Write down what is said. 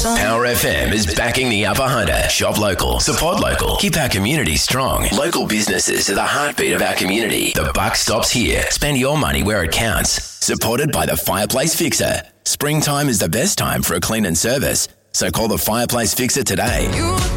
Power FM is backing the Upper Hunter. Shop local, support local, keep our community strong. Local businesses are the heartbeat of our community. The buck stops here. Spend your money where it counts. Supported by the Fireplace Fixer. Springtime is the best time for a clean and service. So call the Fireplace Fixer today.